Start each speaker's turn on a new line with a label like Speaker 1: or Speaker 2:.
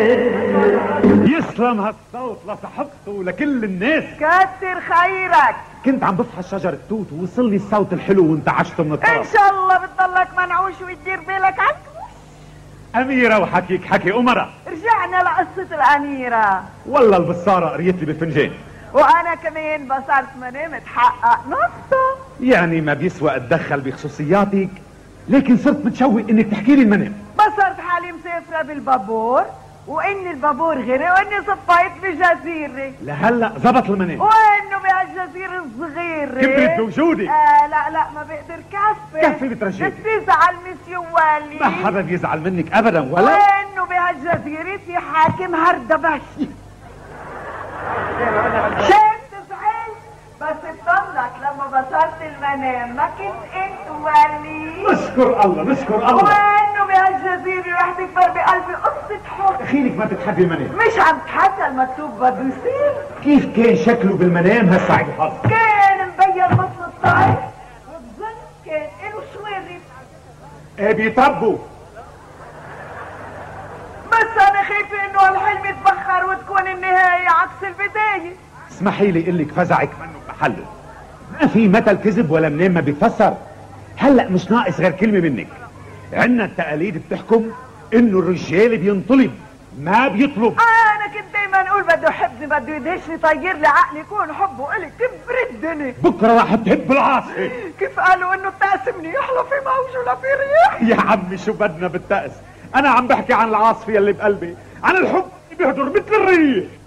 Speaker 1: يسلم هالصوت لصاحبته لكل الناس.
Speaker 2: كتر خيرك.
Speaker 1: كنت عم بفحص شجر التوت ووصل لي الصوت الحلو وانتعشته من الطرف.
Speaker 2: ان شاء الله بتضلك منعوش وتدير بالك عنك.
Speaker 1: أميرة وحكيك حكي أمرا.
Speaker 2: رجعنا لقصة الأميرة.
Speaker 1: والله البصارة قريت لي بالفنجان،
Speaker 2: وأنا كمان بصرت منام تحقق نصه.
Speaker 1: يعني ما بيسوى أتدخل بخصوصياتك، لكن صرت متشوق إنك تحكي لي المنام.
Speaker 2: بصرت حالي مسافرة بالبابور وإن البابور غرق وإني صفيت بجزيرة.
Speaker 1: لهلا زبط المنام
Speaker 2: وإنه بهالجزيرة الصغيرة
Speaker 1: كبرت بوجودي.
Speaker 2: لا ما بقدر
Speaker 1: كفي بترجيك.
Speaker 2: بتزعل مسيو والي.
Speaker 1: ما حدا بيزعل منك أبدا ولا.
Speaker 2: وإنه بهالجزيرة في حاكم هردبش. شان تزعل بس اطمنك لما بصرت المنام ما كنت انت والي.
Speaker 1: نشكر الله نشكر الله.
Speaker 2: وإنه بهالجزيرة رح تكبر بقلبي قصة حب.
Speaker 1: دخيلك ما تتحدي المنام.
Speaker 2: مش عم تحدى المكتوب بده يصير.
Speaker 1: كيف كان شكله بالمنام هالساعة الحظ؟
Speaker 2: كان مبين مثل الطير وبظن كان له شوارب.
Speaker 1: ايه بيطبوا.
Speaker 2: بس انا خايفه انه هالحلم يتبخر وتكون النهايه عكس البدايه.
Speaker 1: اسمحي لي اقول لك فزعك منه بمحله. ما في مثل كذب ولا منام ما بيتفسر. هلا مش ناقص غير كلمه منك. عنا التقاليد بتحكم انه الرجال بينطلب ما بيطلب.
Speaker 2: انا كنت دايما اقول بده يحبني بده يدهشني طير لي عقلي يكون حبه الي كبر الدنيا.
Speaker 1: بكره راح تهب العاصفه.
Speaker 2: كيف قالوا انه التأس منيح لا في موج ولا في رياح.
Speaker 1: يا عمي شو بدنا بالتأس؟ انا عم بحكي عن العاصفه اللي بقلبي، عن الحب اللي بيهدر مثل الريح.